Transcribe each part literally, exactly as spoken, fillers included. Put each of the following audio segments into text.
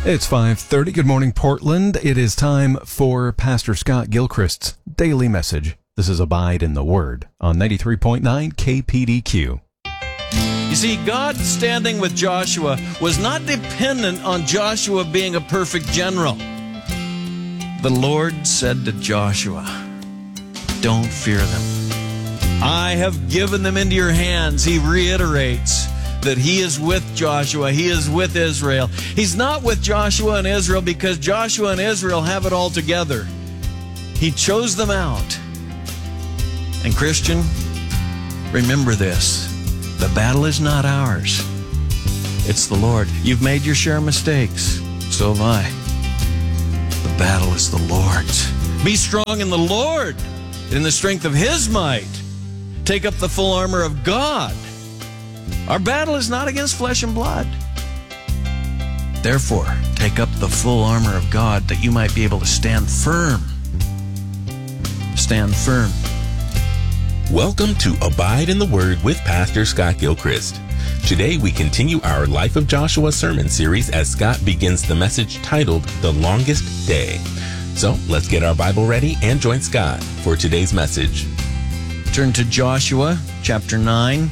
It's five thirty. Good morning, Portland. It is time for Pastor Scott Gilchrist's daily message. This is Abide in the Word on ninety-three point nine K P D Q. You see, God standing with Joshua was not dependent on Joshua being a perfect general. The Lord said to Joshua, "Don't fear them. I have given them into your hands." He reiterates that he is with Joshua. He is with Israel. He's not with Joshua and Israel because Joshua and Israel have it all together. He chose them out. And Christian, remember this. The battle is not ours. It's the Lord. You've made your share of mistakes. So have I. The battle is the Lord's. Be strong in the Lord, in the strength of His might. Take up the full armor of God. Our battle is not against flesh and blood. Therefore, take up the full armor of God that you might be able to stand firm. Stand firm. Welcome to Abide in the Word with Pastor Scott Gilchrist. Today we continue our Life of Joshua sermon series as Scott begins the message titled The Longest Day. So let's get our Bible ready and join Scott for today's message. Turn to Joshua chapter nine.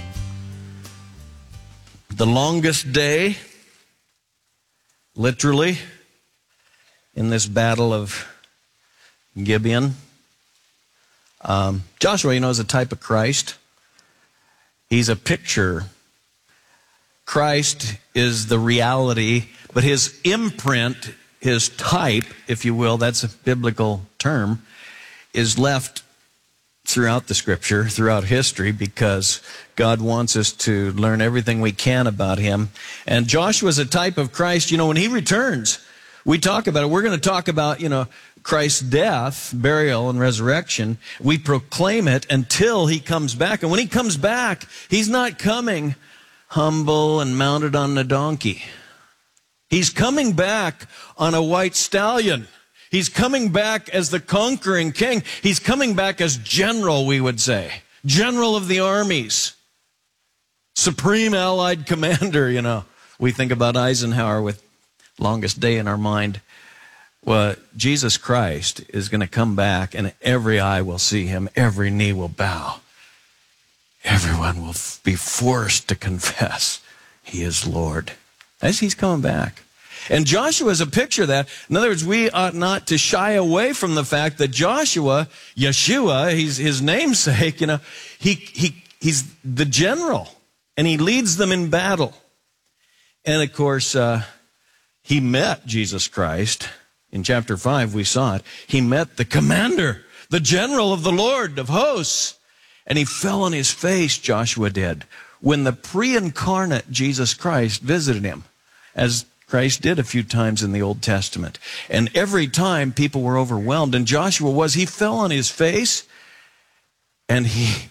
The longest day, literally, in this battle of Gibeon. Um, Joshua, you know, is a type of Christ. He's a picture. Christ is the reality, but his imprint, his type, if you will, that's a biblical term, is left throughout the Scripture, throughout history, because God wants us to learn everything we can about him. And Joshua is a type of Christ. You know, when he returns, we talk about it. We're going to talk about, you know, Christ's death, burial, and resurrection. We proclaim it until he comes back. And when he comes back, he's not coming humble and mounted on a donkey. He's coming back on a white stallion. He's coming back as the conquering king. He's coming back as general, we would say. General of the armies. Supreme Allied commander, you know. We think about Eisenhower with longest day in our mind. Well, Jesus Christ is going to come back and every eye will see him. Every knee will bow. Everyone will be forced to confess he is Lord. As he's coming back. And Joshua is a picture of that. In other words, we ought not to shy away from the fact that Joshua, Yeshua, he's his namesake, you know, he, he, he's the general, and he leads them in battle. And of course, uh, he met Jesus Christ. In chapter five, we saw it. He met the commander, the general of the Lord of hosts, and he fell on his face, Joshua did, when the pre-incarnate Jesus Christ visited him, as Christ did a few times in the Old Testament. And every time people were overwhelmed, and Joshua was, he fell on his face, and he,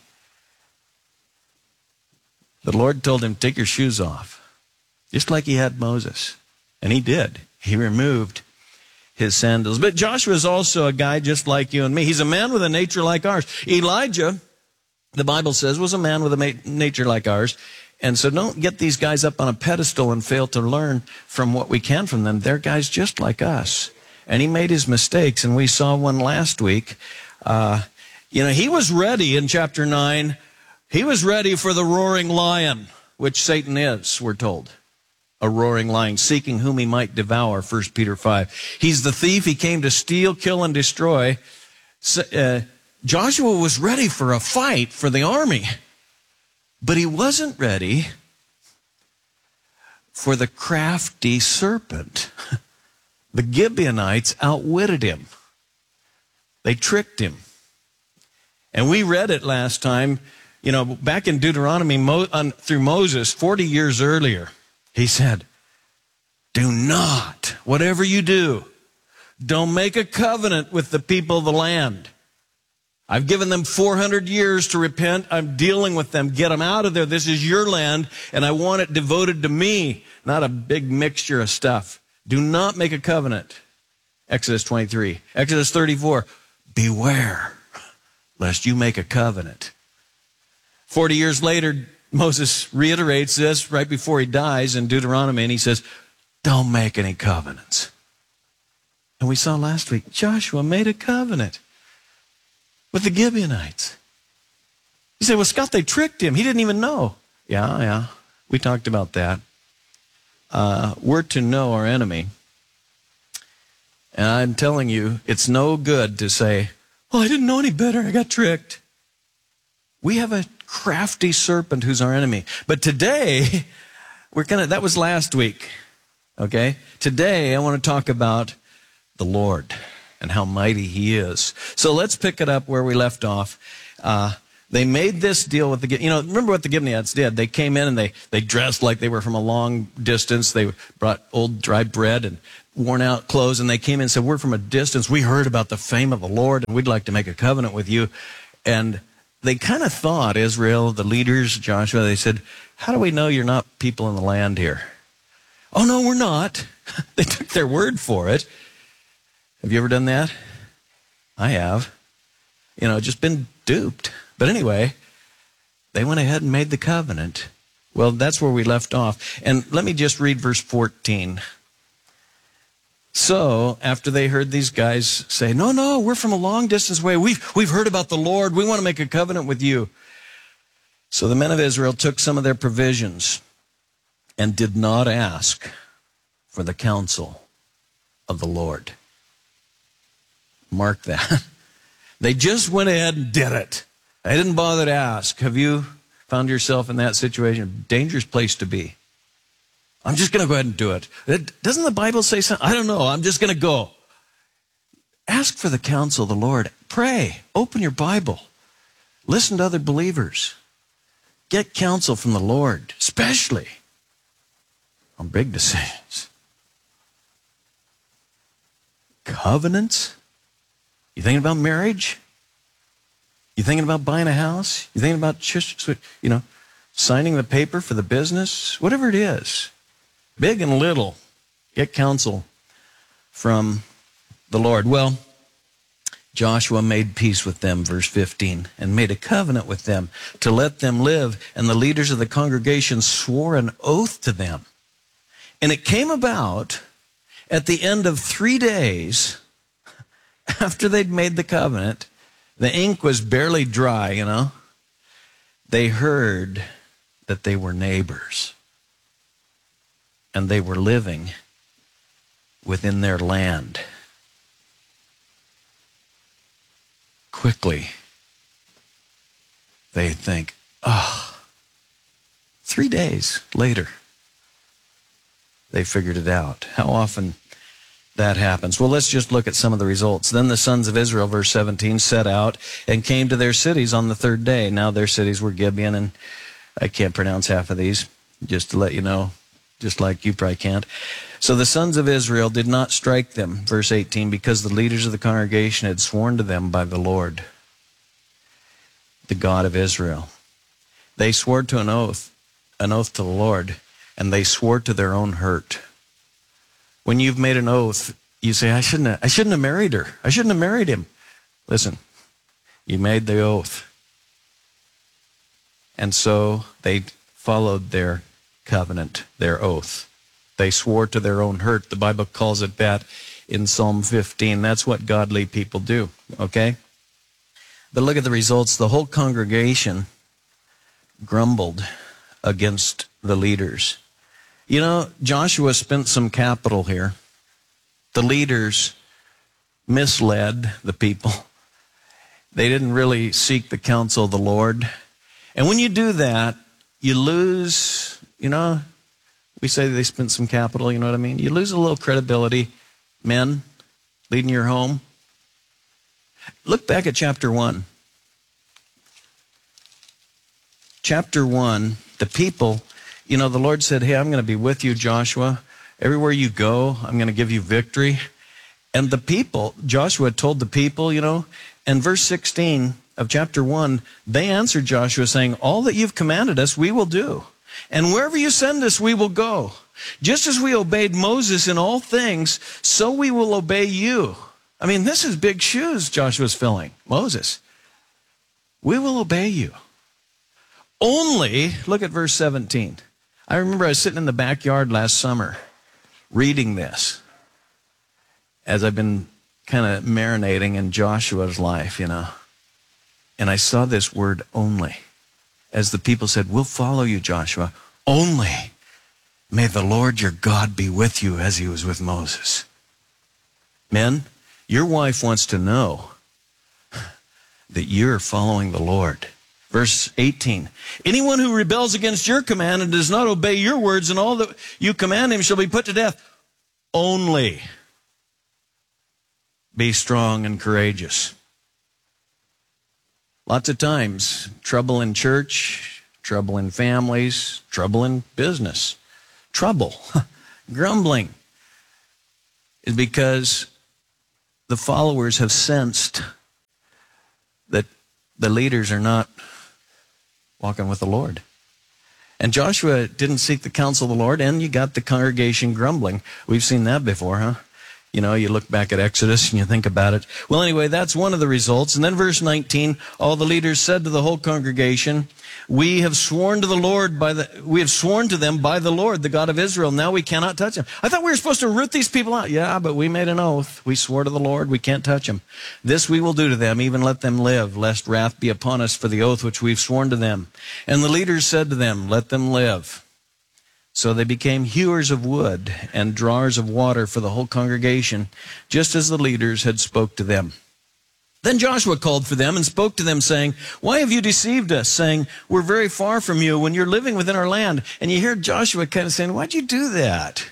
the Lord told him, take your shoes off, just like he had Moses. And he did. He removed his sandals. But Joshua is also a guy just like you and me. He's a man with a nature like ours. Elijah, the Bible says, was a man with a nature like ours. And so don't get these guys up on a pedestal and fail to learn from what we can from them. They're guys just like us. And he made his mistakes, and we saw one last week. Uh, you know, he was ready in chapter nine. He was ready for the roaring lion, which Satan is, we're told. A roaring lion, seeking whom he might devour, First Peter five. He's the thief. He came to steal, kill, and destroy. So, uh, Joshua was ready for a fight for the army. But he wasn't ready for the crafty serpent. The Gibeonites outwitted him. They tricked him. And we read it last time, you know, back in Deuteronomy Mo, on, through Moses, forty years earlier. He said, do not, whatever you do, don't make a covenant with the people of the land. I've given them four hundred years to repent. I'm dealing with them. Get them out of there. This is your land, and I want it devoted to me, not a big mixture of stuff. Do not make a covenant. Exodus twenty-three. Exodus thirty-four. Beware, lest you make a covenant. Forty years later, Moses reiterates this right before he dies in Deuteronomy, and he says, don't make any covenants. And we saw last week, Joshua made a covenant with the Gibeonites. You say, well, Scott, they tricked him. He didn't even know. Yeah, yeah. We talked about that. Uh, we're to know our enemy. And I'm telling you, it's no good to say, well, I didn't know any better. I got tricked. We have a crafty serpent who's our enemy. But today, we're gonna, that was last week. Okay? Today, I want to talk about the Lord and how mighty he is. So let's pick it up where we left off. Uh, they made this deal with the, you know, remember what the Gibeonites did? They came in and they, they dressed like they were from a long distance. They brought old dry bread and worn out clothes, and they came in and said, we're from a distance. We heard about the fame of the Lord, and we'd like to make a covenant with you. And they kind of thought, Israel, the leaders, Joshua, they said, how do we know you're not people in the land here? Oh, no, we're not. They took their word for it. Have you ever done that? I have. You know, just been duped. But anyway, they went ahead and made the covenant. Well, that's where we left off. And let me just read verse fourteen. So, after they heard these guys say, no, no, we're from a long distance away. We've, we've heard about the Lord. We want to make a covenant with you. So the men of Israel took some of their provisions and did not ask for the counsel of the Lord. Mark that. They just went ahead and did it. They didn't bother to ask. Have you found yourself in that situation? Dangerous place to be. I'm just going to go ahead and do it. Doesn't the Bible say something? I don't know. I'm just going to go. Ask for the counsel of the Lord. Pray. Open your Bible. Listen to other believers. Get counsel from the Lord, especially on big decisions. Covenants? You thinking about marriage? You thinking about buying a house? You thinking about, you know, signing the paper for the business? Whatever it is. Big and little, get counsel from the Lord. Well, Joshua made peace with them, verse fifteen, and made a covenant with them to let them live. And the leaders of the congregation swore an oath to them. And it came about at the end of three days, after they'd made the covenant, the ink was barely dry, you know, they heard that they were neighbors. And they were living within their land. Quickly, they think, oh, three days later, they figured it out. How often that happens? Well, let's just look at some of the results. Then the sons of Israel, verse seventeen, set out and came to their cities on the third day. Now their cities were Gibeon, and I can't pronounce half of these, just to let you know. Just like you probably can't. So the sons of Israel did not strike them, verse eighteen, because the leaders of the congregation had sworn to them by the Lord, the God of Israel. They swore to an oath, an oath to the Lord, and they swore to their own hurt. When you've made an oath, you say, I shouldn't have, I shouldn't have married her. I shouldn't have married him. Listen, you made the oath. And so they followed their covenant, their oath. They swore to their own hurt. The Bible calls it that in Psalm fifteen. That's what godly people do, okay? But look at the results. The whole congregation grumbled against the leaders. You know, Joshua spent some capital here. The leaders misled the people. They didn't really seek the counsel of the Lord. And when you do that, you lose, you know, we say they spent some capital, you know what I mean? You lose a little credibility. Men leading your home. Look back at chapter one. Chapter one, the people, you know, the Lord said, hey, I'm going to be with you, Joshua. Everywhere you go, I'm going to give you victory. And the people, Joshua told the people, you know, and verse sixteen of chapter one, they answered Joshua saying, all that you've commanded us, we will do. And wherever you send us, we will go. Just as we obeyed Moses in all things, so we will obey you. I mean, this is big shoes Joshua's filling. Moses, we will obey you. Only, look at verse seventeen. I remember I was sitting in the backyard last summer, reading this, as I've been kind of marinating in Joshua's life, you know, and I saw this word only. As the people said, we'll follow you, Joshua, only may the Lord your God be with you as he was with Moses. Men, your wife wants to know that you're following the Lord. Verse eighteen, anyone who rebels against your command and does not obey your words and all that you command him shall be put to death. Only be strong and courageous. Lots of times, trouble in church, trouble in families, trouble in business, trouble, grumbling, is because the followers have sensed that the leaders are not walking with the Lord. And Joshua didn't seek the counsel of the Lord, and you got the congregation grumbling. We've seen that before, huh? You know, you look back at Exodus and you think about it. Well, anyway, that's one of the results. And then verse nineteen, all the leaders said to the whole congregation, we have sworn to the Lord by the, we have sworn to them by the Lord, the God of Israel. Now we cannot touch them. I thought we were supposed to root these people out. Yeah, but we made an oath. We swore to the Lord, we can't touch them. This we will do to them, even let them live, lest wrath be upon us for the oath which we've sworn to them. And the leaders said to them, let them live. So they became hewers of wood and drawers of water for the whole congregation, just as the leaders had spoke to them. Then Joshua called for them and spoke to them, saying, why have you deceived us, saying, we're very far from you when you're living within our land? And you hear Joshua kind of saying, why'd you do that?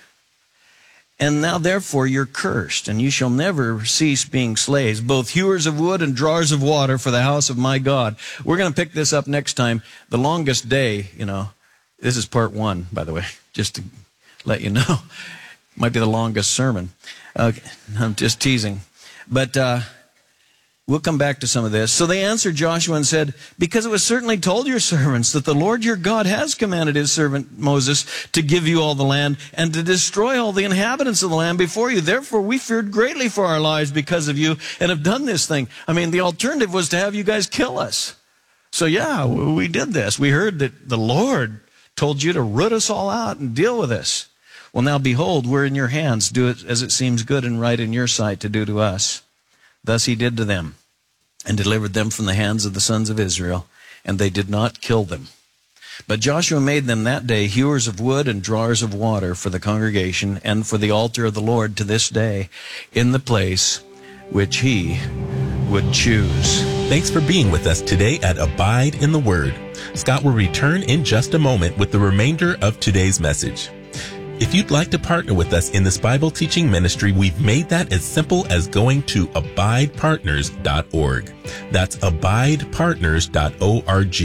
And now therefore you're cursed, and you shall never cease being slaves, both hewers of wood and drawers of water for the house of my God. We're going to pick this up next time. The longest day, you know, this is part one, by the way, just to let you know. Might be the longest sermon. Okay, I'm just teasing. But uh, we'll come back to some of this. So they answered Joshua and said, because it was certainly told your servants that the Lord your God has commanded his servant Moses to give you all the land and to destroy all the inhabitants of the land before you. Therefore, we feared greatly for our lives because of you and have done this thing. I mean, the alternative was to have you guys kill us. So yeah, we did this. We heard that the Lord told you to root us all out and deal with us. Well, now behold, we're in your hands. Do it as it seems good and right in your sight to do to us. Thus he did to them and delivered them from the hands of the sons of Israel, and they did not kill them. But Joshua made them that day hewers of wood and drawers of water for the congregation and for the altar of the Lord to this day in the place which he would choose. Thanks for being with us today at Abide in the Word. Scott will return in just a moment with the remainder of today's message. If you'd like to partner with us in this Bible teaching ministry, we've made that as simple as going to abide partners dot org. That's abide partners dot org.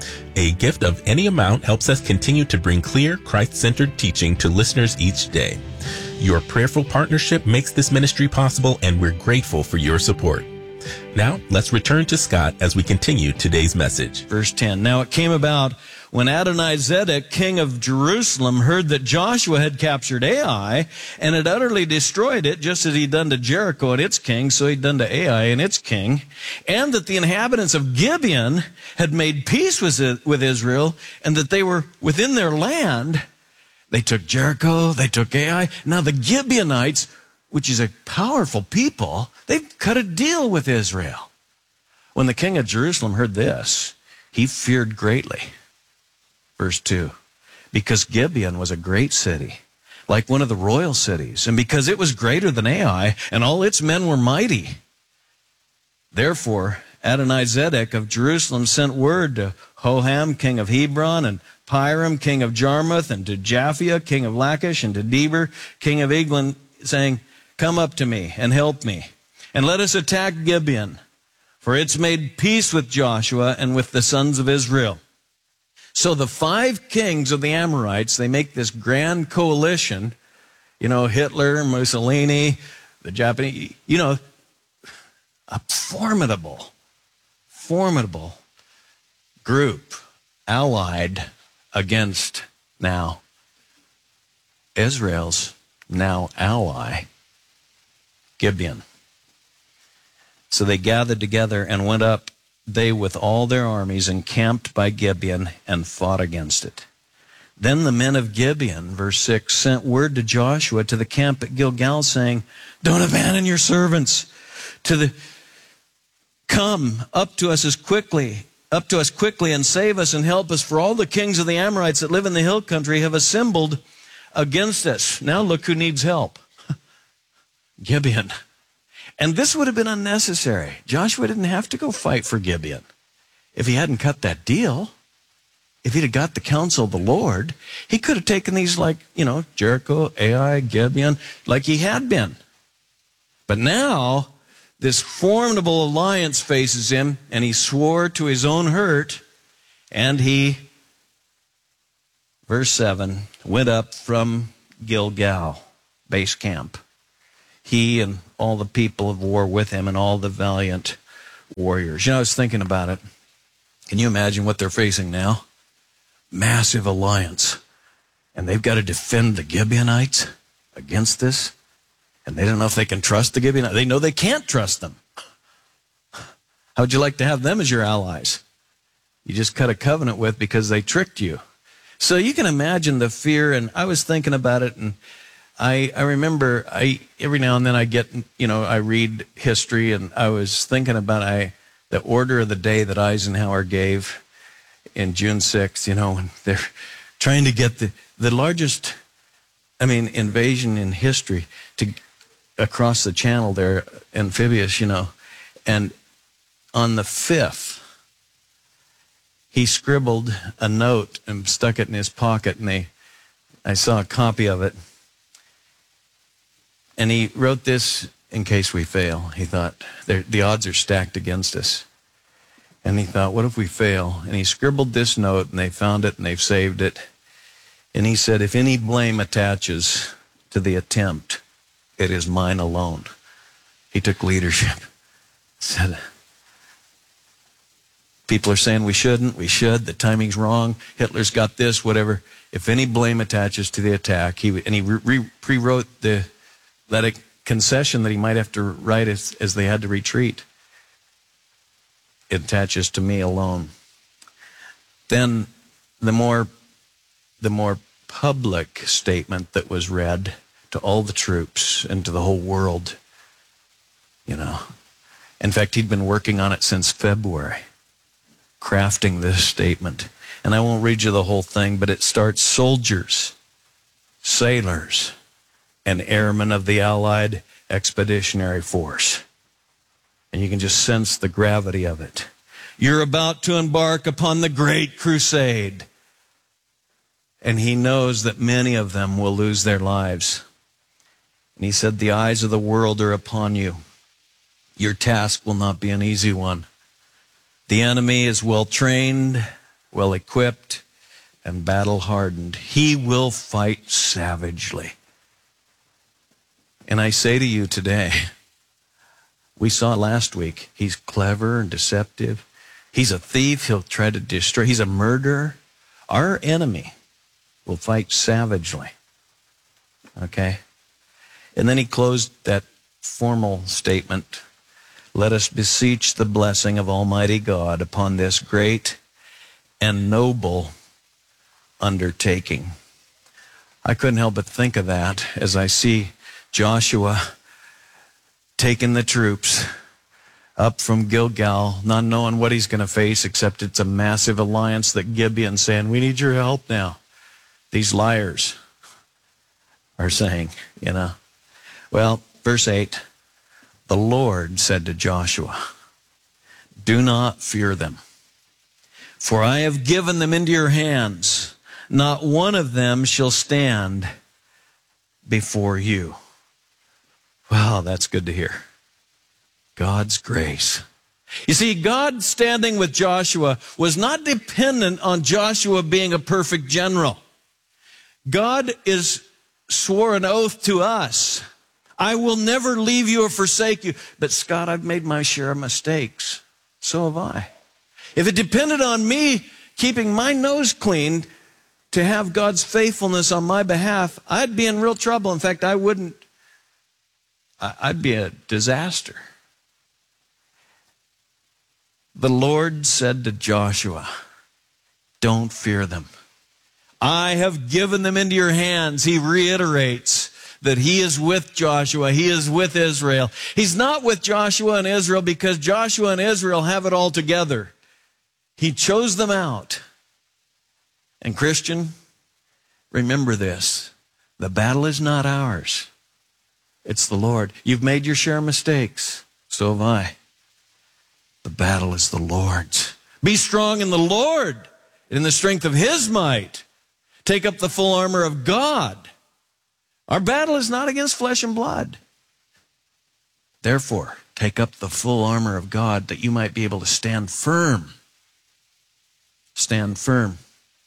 A gift of any amount helps us continue to bring clear, Christ-centered teaching to listeners each day. Your prayerful partnership makes this ministry possible, and we're grateful for your support. Now, let's return to Scott as we continue today's message. Verse ten, now it came about when Adonizedek, king of Jerusalem, heard that Joshua had captured Ai and had utterly destroyed it, just as he'd done to Jericho and its king, so he'd done to Ai and its king, and that the inhabitants of Gibeon had made peace with Israel, and that they were within their land. They took Jericho, they took Ai. Now the Gibeonites, which is a powerful people, they've cut a deal with Israel. When the king of Jerusalem heard this, he feared greatly. Verse two, because Gibeon was a great city, like one of the royal cities, and because it was greater than Ai, and all its men were mighty. Therefore, Adonizedek of Jerusalem sent word to Hoham, king of Hebron, and Piram, king of Jarmuth, and to Japhia, king of Lachish, and to Deber, king of Eglon, saying, come up to me and help me, and let us attack Gibeon, for it's made peace with Joshua and with the sons of Israel. So the five kings of the Amorites, they make this grand coalition, you know, Hitler, Mussolini, the Japanese, you know, a formidable, formidable group allied against now Israel's now ally, Gibeon. So they gathered together and went up, they with all their armies, encamped by Gibeon and fought against it. Then the men of Gibeon, verse six, sent word to Joshua to the camp at Gilgal, saying, don't abandon your servants. To the come up to us as quickly, up to us quickly and save us and help us, for all the kings of the Amorites that live in the hill country have assembled against us. Now look who needs help. Gibeon. And this would have been unnecessary. Joshua didn't have to go fight for Gibeon if he hadn't cut that deal. If he'd have got the counsel of the Lord, he could have taken these like, you know, Jericho, Ai, Gibeon, like he had been. But now, this formidable alliance faces him, and he swore to his own hurt, and he, verse seven, went up from Gilgal, base camp. He and all the people of war with him and all the valiant warriors. You know, I was thinking about it. Can you imagine what they're facing now? Massive alliance. And they've got to defend the Gibeonites against this. And they don't know if they can trust the Gibeonites. They know they can't trust them. How would you like to have them as your allies? You just cut a covenant with because they tricked you. So you can imagine the fear. And I was thinking about it, and I, I remember I every now and then I get, you know, I read history, and I was thinking about I the order of the day that Eisenhower gave in June sixth, you know, when they're trying to get the, the largest, I mean, invasion in history to across the channel there, amphibious, you know. And on the fifth, he scribbled a note and stuck it in his pocket, and they, I saw a copy of it. And he wrote this in case we fail. He thought, the odds are stacked against us. And he thought, what if we fail? And he scribbled this note, and they found it, and they've saved it. And he said, if any blame attaches to the attempt, it is mine alone. He took leadership. Said, people are saying we shouldn't, we should, the timing's wrong, Hitler's got this, whatever. If any blame attaches to the attack, he and he re, pre-wrote the that a concession that he might have to write as, as they had to retreat. It attaches to me alone. Then the more the more public statement that was read to all the troops and to the whole world, you know. In fact, he'd been working on it since February, crafting this statement. And I won't read you the whole thing, but it starts, soldiers, sailors, and airmen of the Allied Expeditionary Force. And you can just sense the gravity of it. You're about to embark upon the great crusade. And he knows that many of them will lose their lives. And he said, the eyes of the world are upon you. Your task will not be an easy one. The enemy is well trained, well equipped, and battle hardened. He will fight savagely. And I say to you today, we saw last week, he's clever and deceptive. He's a thief. He'll try to destroy. He's a murderer. Our enemy will fight savagely. Okay? And then he closed that formal statement. Let us beseech the blessing of Almighty God upon this great and noble undertaking. I couldn't help but think of that as I see Joshua taking the troops up from Gilgal, not knowing what he's going to face, except it's a massive alliance that Gibeon saying, we need your help now. These liars are saying, you know. Well, verse eight, the Lord said to Joshua, do not fear them, for I have given them into your hands. Not one of them shall stand before you. Wow, that's good to hear. God's grace. You see, God standing with Joshua was not dependent on Joshua being a perfect general. God is swore an oath to us. I will never leave you or forsake you. But Scott, I've made my share of mistakes. So have I. If it depended on me keeping my nose clean to have God's faithfulness on my behalf, I'd be in real trouble. In fact, I wouldn't. I'd be a disaster. The Lord said to Joshua, don't fear them. I have given them into your hands. He reiterates that he is with Joshua. He is with Israel. He's not with Joshua and Israel because Joshua and Israel have it all together. He chose them out. And Christian, remember this. The battle is not ours. It's the Lord. You've made your share of mistakes. So have I. The battle is the Lord's. Be strong in the Lord, in the strength of his might. Take up the full armor of God. Our battle is not against flesh and blood. Therefore, take up the full armor of God that you might be able to stand firm. Stand firm.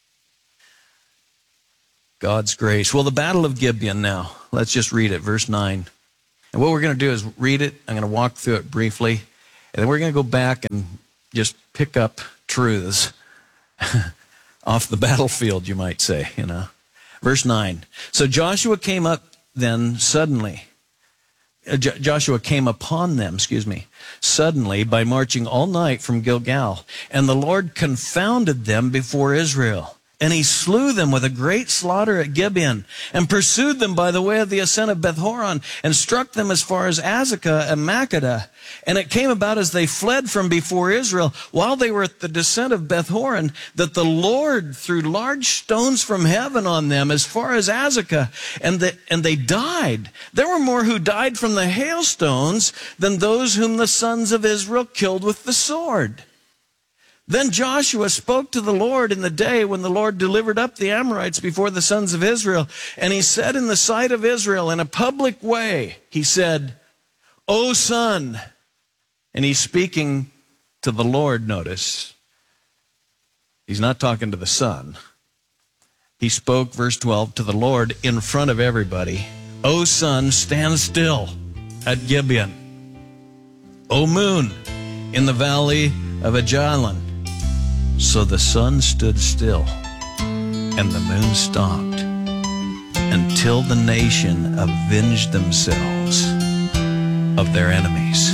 God's grace. Well, the battle of Gibeon now. Let's just read it, verse nine. And what we're going to do is read it. I'm going to walk through it briefly. And then we're going to go back and just pick up truths off the battlefield, you might say, you know. Verse nine. So Joshua came up then suddenly. Uh, J- Joshua came upon them, excuse me, suddenly by marching all night from Gilgal. And the Lord confounded them before Israel. And he slew them with a great slaughter at Gibeon, and pursued them by the way of the ascent of Beth-horon, and struck them as far as Azekah and Makkedah. And it came about as they fled from before Israel, while they were at the descent of Beth-horon, that the Lord threw large stones from heaven on them as far as Azekah, and, the, and they died. There were more who died from the hailstones than those whom the sons of Israel killed with the sword. Then Joshua spoke to the Lord in the day when the Lord delivered up the Amorites before the sons of Israel. And he said in the sight of Israel in a public way, he said, O son, and he's speaking to the Lord, notice. He's not talking to the son. He spoke, verse twelve, to the Lord in front of everybody. O son, stand still at Gibeon. O moon, in the valley of Ajalon. So the sun stood still, and the moon stopped, until the nation avenged themselves of their enemies.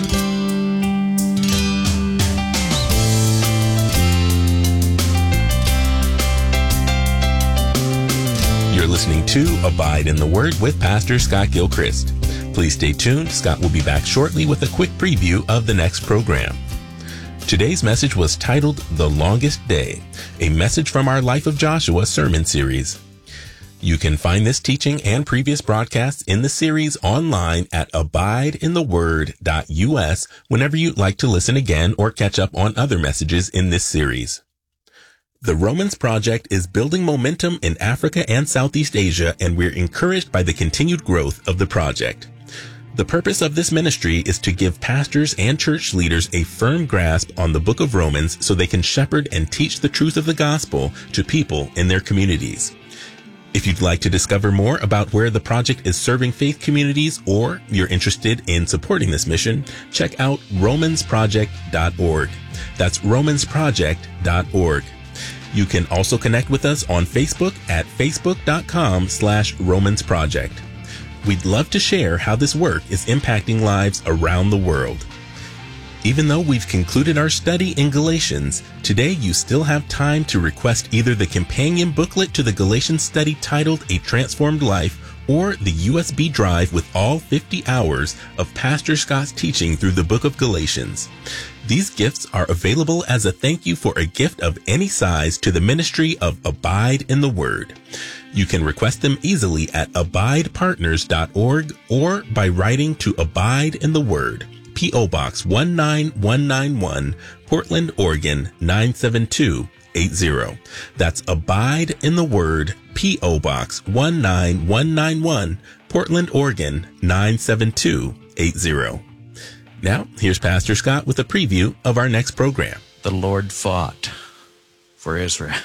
You're listening to Abide in the Word with Pastor Scott Gilchrist. Please stay tuned. Scott will be back shortly with a quick preview of the next program. Today's message was titled The Longest Day, a message from our Life of Joshua sermon series. You can find this teaching and previous broadcasts in the series online at abide in the word dot U S whenever you'd like to listen again or catch up on other messages in this series. The Romans Project is building momentum in Africa and Southeast Asia, and we're encouraged by the continued growth of the project. The purpose of this ministry is to give pastors and church leaders a firm grasp on the book of Romans so they can shepherd and teach the truth of the gospel to people in their communities. If you'd like to discover more about where the project is serving faith communities, or you're interested in supporting this mission, check out romans project dot org. That's romans project dot org. You can also connect with us on Facebook at facebook.com slash Romans Project. We'd love to share how this work is impacting lives around the world. Even though we've concluded our study in Galatians, today you still have time to request either the companion booklet to the Galatians study titled A Transformed Life, or the U S B drive with all fifty hours of Pastor Scott's teaching through the book of Galatians. These gifts are available as a thank you for a gift of any size to the ministry of Abide in the Word. You can request them easily at abide partners dot org or by writing to Abide in the Word, P O Box one nine one nine one, Portland, Oregon nine seven two eight zero. That's Abide in the Word, P O Box one nine one nine one, Portland, Oregon nine seven two eight zero. Now, here's Pastor Scott with a preview of our next program. The Lord fought for Israel.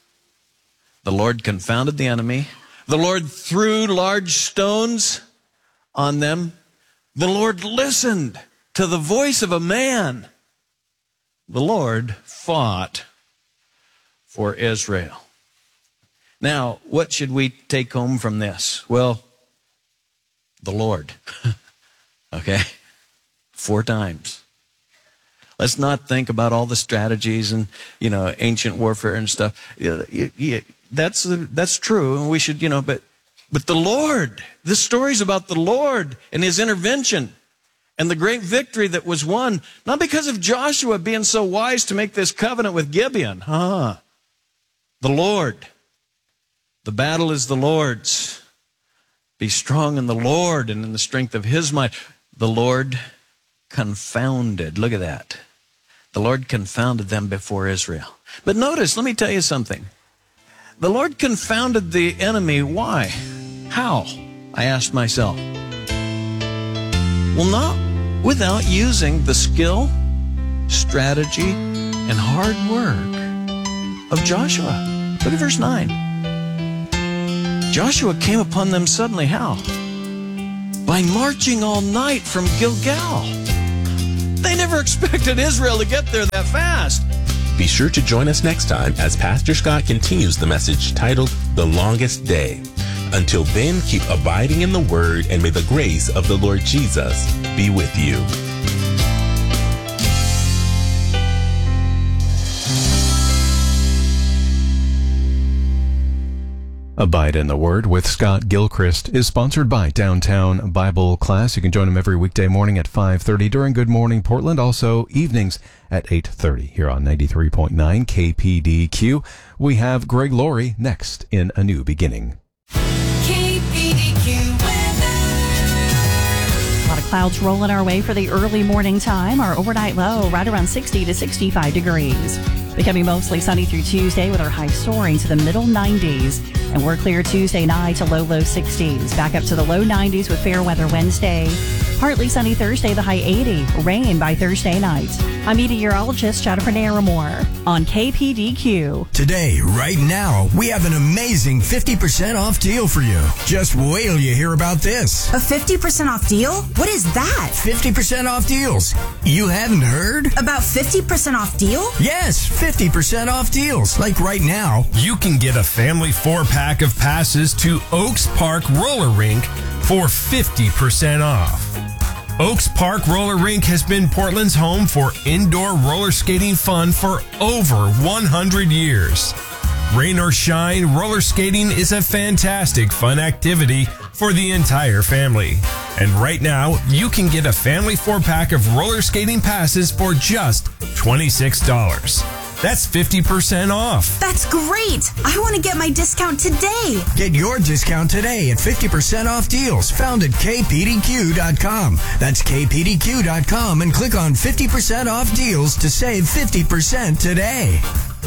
The Lord confounded the enemy. The Lord threw large stones on them. The Lord listened to the voice of a man. The Lord fought for Israel. Now, what should we take home from this? Well, the Lord. Okay? Four times. Let's not think about all the strategies and, you know, ancient warfare and stuff. You, you, that's that's true, and we should, you know, but but the Lord, this story's about the Lord and his intervention and the great victory that was won, not because of Joshua being so wise to make this covenant with Gibeon. Huh? The Lord. The battle is the Lord's. Be strong in the Lord and in the strength of his might. The Lord confounded. Look at that. The Lord confounded them before Israel. But notice, let me tell you something. The Lord confounded the enemy. Why? How? I asked myself. Well, not without using the skill, strategy, and hard work of Joshua. Look at verse nine. Joshua came upon them suddenly. How? By marching all night from Gilgal. They never expected Israel to get there that fast. Be sure to join us next time as Pastor Scott continues the message titled The Longest Day. Until then, keep abiding in the Word, and may the grace of the Lord Jesus be with you. Abide in the Word with Scott Gilchrist is sponsored by Downtown Bible Class. You can join him every weekday morning at five thirty during Good Morning Portland. Also evenings at eight thirty here on ninety-three point nine K P D Q. We have Greg Laurie next in A New Beginning. K P D Q weather. A lot of clouds rolling our way for the early morning time. Our overnight low right around sixty to sixty-five degrees. Becoming mostly sunny through Tuesday with our high soaring to the middle nineties. And we're clear Tuesday night to low, low sixties. Back up to the low nineties with fair weather Wednesday. Partly sunny Thursday, the high eighty. Rain by Thursday night. I'm meteorologist Jennifer Naramore on K P D Q. Today, right now, we have an amazing fifty percent off deal for you. Just wait till you hear about this. A fifty percent off deal? What is that? fifty percent off deals. You haven't heard? About fifty percent off deal? Yes, fifty percent off deals. Like right now, you can get a family four-pack of passes to Oaks Park Roller Rink for fifty percent off. Oaks Park Roller Rink has been Portland's home for indoor roller skating fun for over one hundred years. Rain or shine, roller skating is a fantastic fun activity for the entire family. And right now, you can get a family four-pack of roller skating passes for just twenty-six dollars. That's fifty percent off. That's great. I want to get my discount today. Get your discount today at fifty percent off deals found at K P D Q dot com. That's K P D Q dot com and click on fifty percent off deals to save fifty percent today.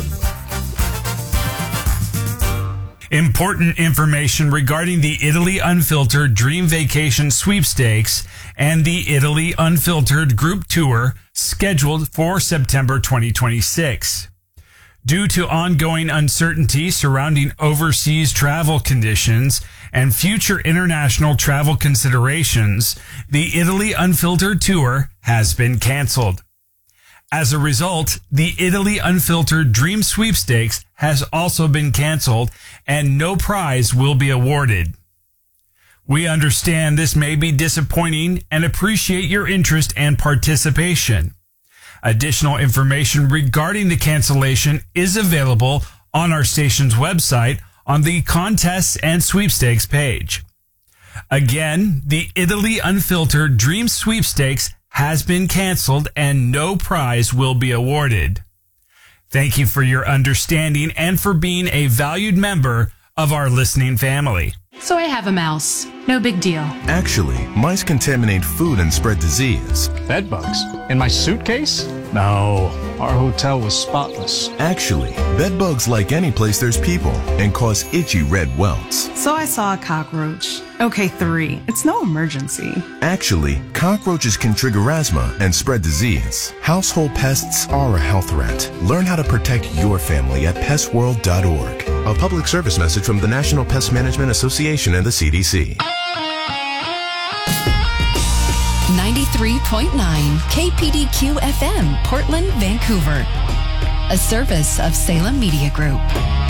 Important information regarding the Italy Unfiltered Dream Vacation Sweepstakes and the Italy Unfiltered Group Tour scheduled for September twenty twenty-six. Due to ongoing uncertainty surrounding overseas travel conditions and future international travel considerations, the Italy Unfiltered Tour has been canceled. As a result, the Italy Unfiltered Dream Sweepstakes has also been canceled and no prize will be awarded. We understand this may be disappointing and appreciate your interest and participation. Additional information regarding the cancellation is available on our station's website on the Contests and Sweepstakes page. Again, the Italy Unfiltered Dream Sweepstakes has been canceled and no prize will be awarded. Thank you for your understanding and for being a valued member of our listening family. So I have a mouse. No big deal. Actually, mice contaminate food and spread disease. Bed bugs? In my suitcase? No, our hotel was spotless. Actually, bed bugs like any place there's people and cause itchy red welts. So I saw a cockroach. Okay, three. It's no emergency. Actually, cockroaches can trigger asthma and spread disease. Household pests are a health threat. Learn how to protect your family at pest world dot org. A public service message from the National Pest Management Association and the C D C. ninety-three point nine K P D Q F M, Portland, Vancouver. A service of Salem Media Group.